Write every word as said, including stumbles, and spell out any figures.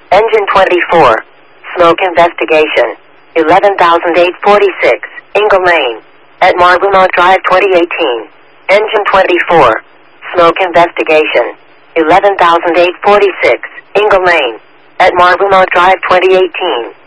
Engine twenty-four. Smoke investigation. eleven thousand eight hundred forty-six. Ingle Lane. At Marbuno Drive twenty eighteen. Engine twenty-four. Smoke investigation. eleven thousand eight hundred forty-six. Ingle Lane. At Marbuno Drive twenty eighteen.